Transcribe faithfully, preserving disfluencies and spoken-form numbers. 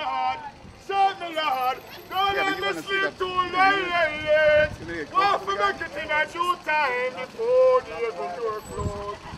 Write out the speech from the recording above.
Lord. Serve me, Lord. Don't let me sleep too late, late, late. Want to make it in a due time before the able door close.